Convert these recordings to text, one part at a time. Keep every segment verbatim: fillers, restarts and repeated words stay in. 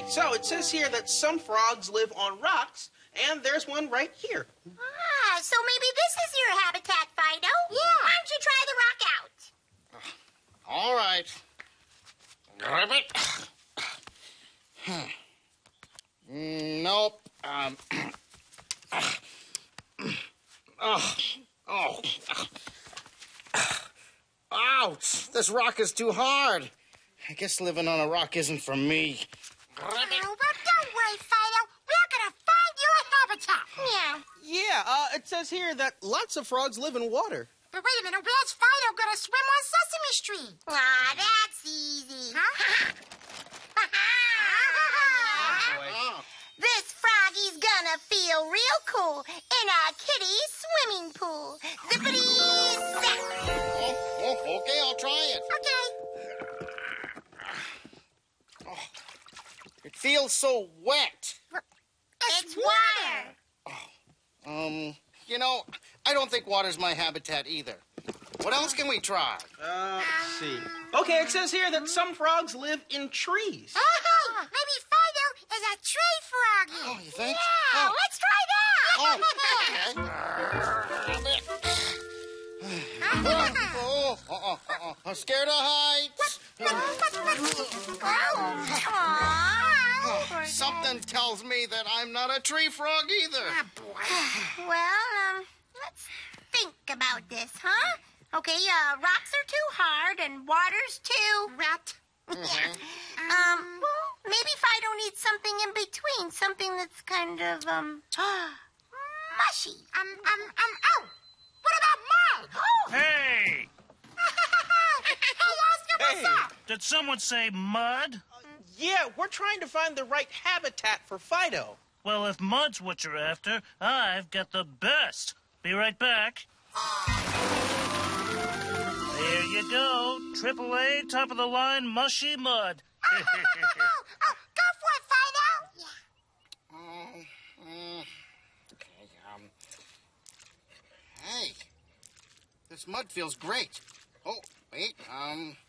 So it says here that some frogs live on rocks, and there's one right here. Ah, so maybe this is your habitat, Fido. Yeah. Why don't you try the rock out? Uh, all right. Grab it. Hmm. Nope. Um. oh. Oh. Ouch! This rock is too hard. I guess living on a rock isn't for me. Oh, well, don't worry, Fido. We're gonna find you a habitat. Yeah. Yeah, uh, it says here that lots of frogs live in water. But wait a minute, where's Fido gonna swim on Sesame Street? Ah, that's easy. Huh? Oh. This froggy's gonna feel real cool in a kiddie swimming pool. Zippity zap. Oh, oh, okay, I'll try it. Okay. Oh, it feels so wet. It's, it's water. Oh, um, you know, I don't think water's my habitat either. What else can we try? Uh, let's see. Okay, it says here that some frogs live in trees. Oh, maybe Fido is a tree froggy. Oh, you think? Yeah, Oh. let's try that. Oh, oh, oh, oh, oh, I'm scared of heights. Aw. Something tells me that I'm not a tree frog either. Well, um, let's think about this, huh? Okay, uh, rocks are too hard and water's too wet. Mm-hmm. um, well, maybe Fido needs something in between, something that's kind of, um, mushy. Um, um, um, oh, what about mud? Oh! Hey! Hey, Oscar, what's Hey. up? Did someone say mud? Yeah, we're trying to find the right habitat for Fido. Well, if mud's what you're after, I've got the best. Be right back. There you go. Triple A, top of the line, mushy mud. oh, oh, go for it, Fido. Yeah. Mm, mm, okay, um, hey, this mud feels great. Oh, wait, um,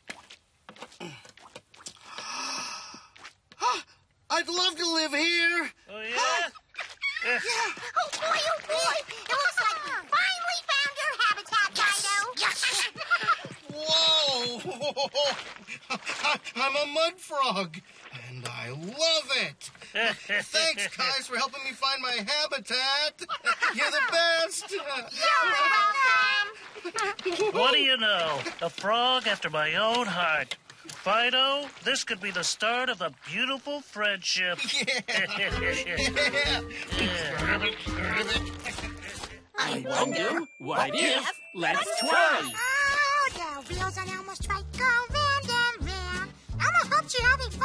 I'd love to live here. Oh, yeah? Oh, boy, oh, boy. It looks like we finally found your habitat, Fido. Yes. Whoa! I'm a mud frog, and I love it. Thanks, guys, for helping me find my habitat. You're the best. You're welcome. What do you know? A frog after my own heart. Fido, this could be the start of a beautiful friendship. I wonder, what if? Let's try. Oh, the wheels on Elmo's trike go round and round. Elmo hopes you're having